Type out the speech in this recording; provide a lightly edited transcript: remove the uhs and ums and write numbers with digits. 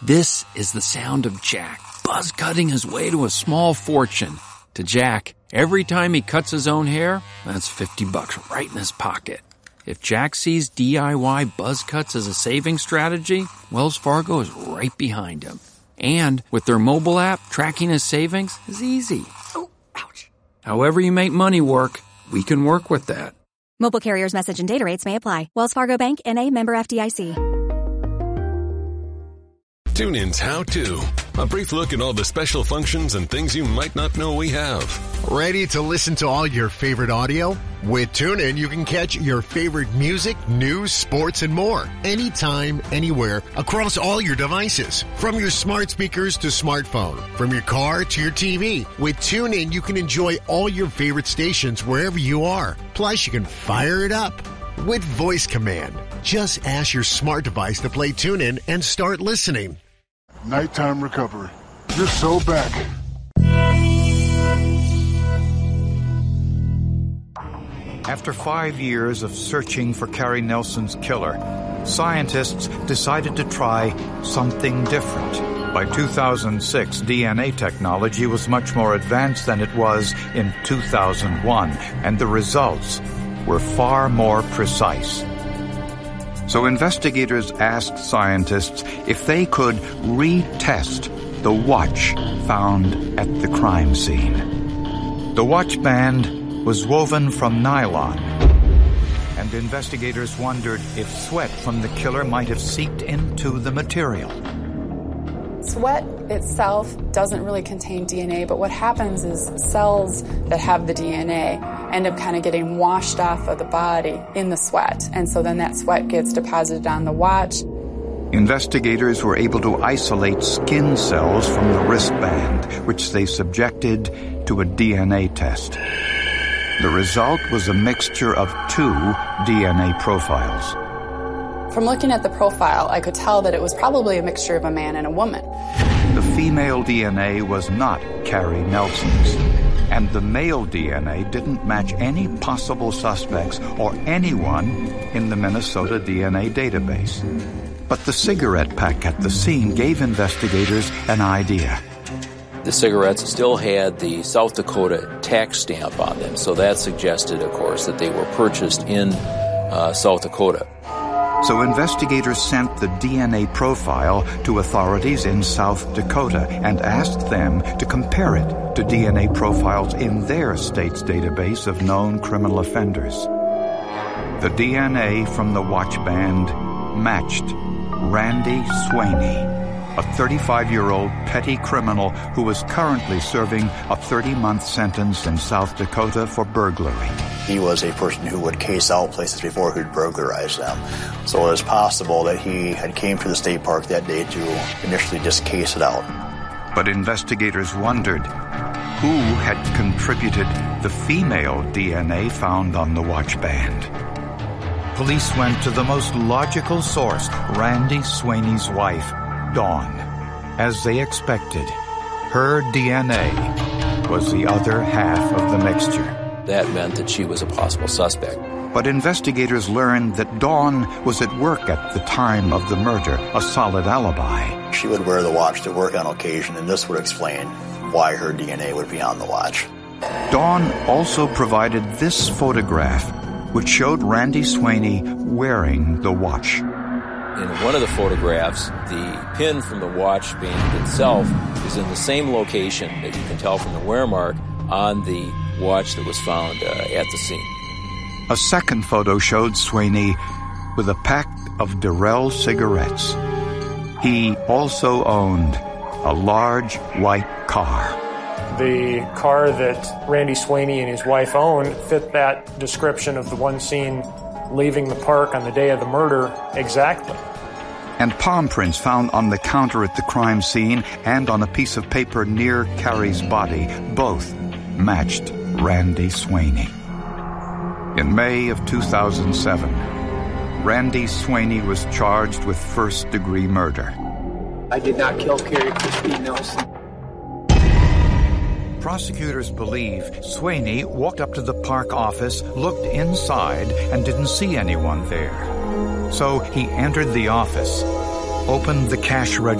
This is the sound of Jack, buzz cutting his way to a small fortune. To Jack, every time he cuts his own hair, that's $50 right in his pocket. If Jack sees DIY buzz cuts as a saving strategy, Wells Fargo is right behind him. And with their mobile app, tracking his savings is easy. Oh, ouch. However you make money work, we can work with that. Mobile carriers' message and data rates may apply. Wells Fargo Bank, N.A., member FDIC. TuneIn's How To. A brief look at all the special functions and things you might not know we have. Ready to listen to all your favorite audio? With TuneIn, you can catch your favorite music, news, sports, and more. Anytime, anywhere, across all your devices. From your smart speakers to smartphone. From your car to your TV. With TuneIn, you can enjoy all your favorite stations wherever you are. Plus, you can fire it up with voice command. Just ask your smart device to play TuneIn and start listening. Nighttime recovery. You're so back. After 5 years of searching for Carrie Nelson's killer, scientists decided to try something different. By 2006, DNA technology was much more advanced than it was in 2001, and the results were far more precise. So investigators asked scientists if they could retest the watch found at the crime scene. The watch band was woven from nylon, and investigators wondered if sweat from the killer might have seeped into the material. Sweat itself doesn't really contain DNA, but what happens is cells that have the DNA end up kind of getting washed off of the body in the sweat, and so then that sweat gets deposited on the watch. Investigators were able to isolate skin cells from the wristband, which they subjected to a DNA test. The result was a mixture of 2 DNA profiles. From looking at the profile, I could tell that it was probably a mixture of a man and a woman. The female DNA was not Carrie Nelson's, and the male DNA didn't match any possible suspects or anyone in the Minnesota DNA database. But the cigarette pack at the scene gave investigators an idea. The cigarettes still had the South Dakota tax stamp on them, so that suggested, of course, that they were purchased in South Dakota. So investigators sent the DNA profile to authorities in South Dakota and asked them to compare it to DNA profiles in their state's database of known criminal offenders. The DNA from the watch band matched Randy Swaney, a 35-year-old petty criminal who was currently serving a 30-month sentence in South Dakota for burglary. He was a person who would case out places before he'd burglarize them. So it was possible that he had came to the state park that day to initially just case it out. But investigators wondered who had contributed the female DNA found on the watch band. Police went to the most logical source, Randy Swaney's wife, Dawn. As they expected, her DNA was the other half of the mixture. That meant that she was a possible suspect. But investigators learned that Dawn was at work at the time of the murder, a solid alibi. She would wear the watch to work on occasion, and this would explain why her DNA would be on the watch. Dawn also provided this photograph, which showed Randy Swaney wearing the watch. In one of the photographs, the pin from the watch band itself is in the same location that you can tell from the wear mark on the watch that was found at the scene. A second photo showed Swaney with a pack of Durrell cigarettes. He also owned a large white car. The car that Randy Swaney and his wife owned fit that description of the one seen leaving the park on the day of the murder exactly. And palm prints found on the counter at the crime scene and on a piece of paper near Carrie's body both matched Randy Swaney. In May of 2007, Randy Swaney was charged with first-degree murder. I did not kill Carrie Christine Nelson. Prosecutors believe Swaney walked up to the park office, looked inside, and didn't see anyone there. So he entered the office, opened the cash register,